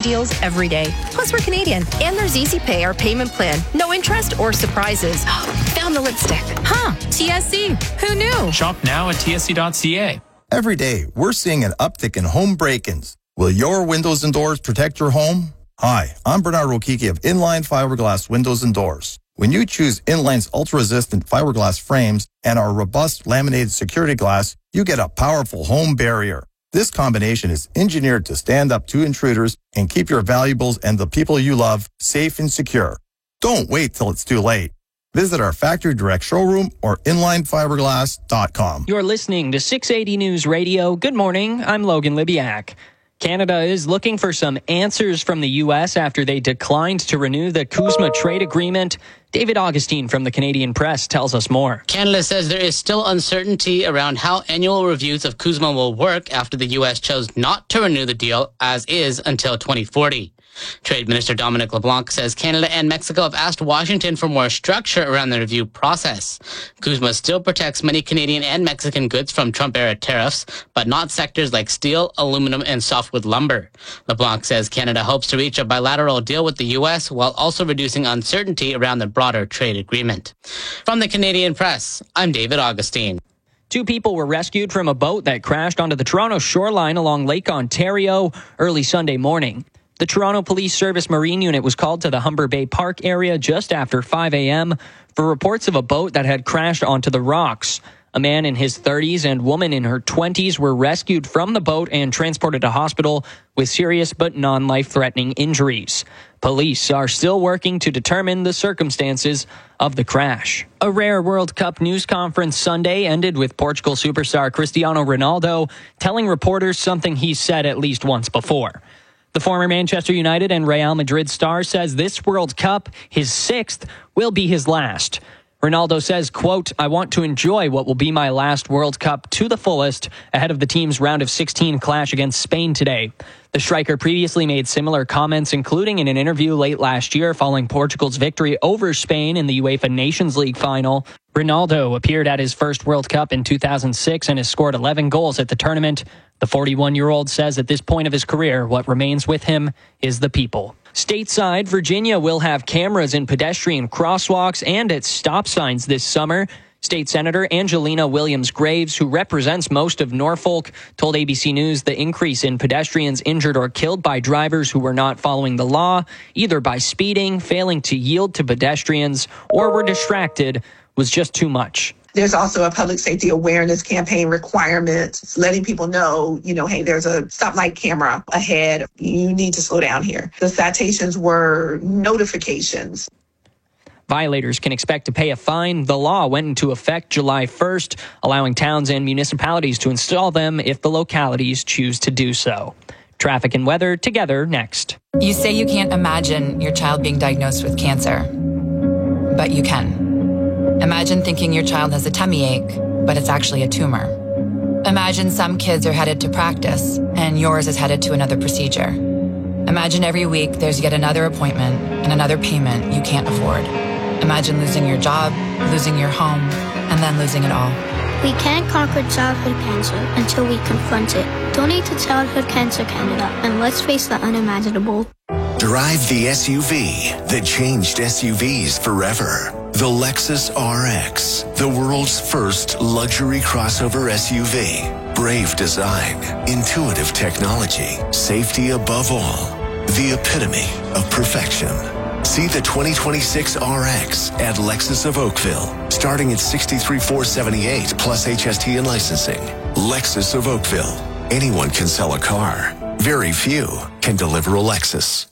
deals every day. Plus, we're Canadian. And there's Easy Pay, our payment plan. No interest or surprises. Found the lipstick. Huh, TSC. Who knew? Shop now at tsc.ca. Every day, we're seeing an uptick in home break-ins. Will your windows and doors protect your home? Hi, I'm Bernard Rokiki of Inline Fiberglass Windows and Doors. When you choose Inline's ultra-resistant fiberglass frames and our robust laminated security glass, you get a powerful home barrier. This combination is engineered to stand up to intruders and keep your valuables and the people you love safe and secure. Don't wait till it's too late. Visit our factory direct showroom or inlinefiberglass.com. You're listening to 680 News Radio. Good morning. I'm Logan Libiak. Canada is looking for some answers from the U.S. after they declined to renew the CUSMA trade agreement. David Augustine from the Canadian Press tells us more. Canada says there is still uncertainty around how annual reviews of CUSMA will work after the U.S. chose not to renew the deal as is until 2040. Trade Minister Dominic LeBlanc says Canada and Mexico have asked Washington for more structure around the review process. CUSMA still protects many Canadian and Mexican goods from Trump-era tariffs, but not sectors like steel, aluminum, and softwood lumber. LeBlanc says Canada hopes to reach a bilateral deal with the U.S. while also reducing uncertainty around the broader trade agreement. From the Canadian Press, I'm David Augustine. 2 people were rescued from a boat that crashed onto the Toronto shoreline along Lake Ontario early Sunday morning. The Toronto Police Service Marine Unit was called to the Humber Bay Park area just after 5 a.m. for reports of a boat that had crashed onto the rocks. A man in his 30s and woman in her 20s were rescued from the boat and transported to hospital with serious but non-life-threatening injuries. Police are still working to determine the circumstances of the crash. A rare World Cup news conference Sunday ended with Portugal superstar Cristiano Ronaldo telling reporters something he said at least once before. The former Manchester United and Real Madrid star says this World Cup, his 6th, will be his last. Ronaldo says, quote, "I want to enjoy what will be my last World Cup to the fullest ahead of the team's round of 16 clash against Spain today." The striker previously made similar comments, including in an interview late last year following Portugal's victory over Spain in the UEFA Nations League final. Ronaldo appeared at his first World Cup in 2006 and has scored 11 goals at the tournament. The 41-year-old says at this point of his career, what remains with him is the people. Stateside, Virginia will have cameras in pedestrian crosswalks and at stop signs this summer. State Senator Angelina Williams-Graves, who represents most of Norfolk, told ABC News the increase in pedestrians injured or killed by drivers who were not following the law, either by speeding, failing to yield to pedestrians, or were distracted, was just too much. There's also a public safety awareness campaign requirement, letting people know, hey, there's a stoplight camera ahead. You need to slow down here. The citations were notifications. Violators can expect to pay a fine. The law went into effect July 1st, allowing towns and municipalities to install them if the localities choose to do so. Traffic and weather together next. You say you can't imagine your child being diagnosed with cancer, but you can. Imagine thinking your child has a tummy ache, but it's actually a tumor. Imagine some kids are headed to practice, and yours is headed to another procedure. Imagine every week there's yet another appointment and another payment you can't afford. Imagine losing your job, losing your home, and then losing it all. We can't conquer childhood cancer until we confront it. Donate to Childhood Cancer Canada, and let's face the unimaginable. Drive the SUV that changed SUVs forever. The Lexus RX, the world's first luxury crossover SUV. Brave design, intuitive technology, safety above all. The epitome of perfection. See the 2026 RX at Lexus of Oakville, starting at $63,478 plus HST and licensing. Lexus of Oakville. Anyone can sell a car. Very few can deliver a Lexus.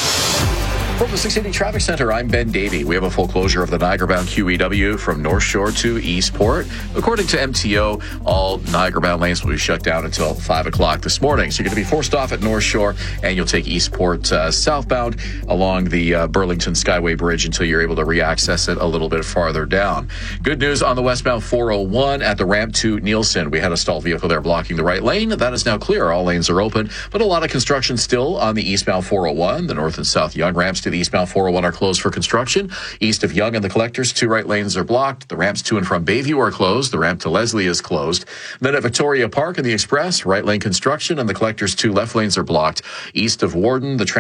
From the 680 Traffic Center, I'm Ben Davey. We have a full closure of the Niagara-bound QEW from North Shore to Eastport. According to MTO, all Niagara-bound lanes will be shut down until 5 o'clock this morning. So you're going to be forced off at North Shore, and you'll take Eastport southbound along the Burlington Skyway Bridge until you're able to re-access it a little bit farther down. Good news on the westbound 401 at the ramp to Nielsen. We had a stalled vehicle there blocking the right lane. That is now clear. All lanes are open, but a lot of construction still on the eastbound 401. The north and south Yonge ramps to the eastbound 401 are closed for construction. East of Yonge and the Collectors, 2 right lanes are blocked. The ramps to and from Bayview are closed. The ramp to Leslie is closed. Then at Victoria Park and the Express, right lane construction, and the Collectors, 2 left lanes are blocked. East of Warden, the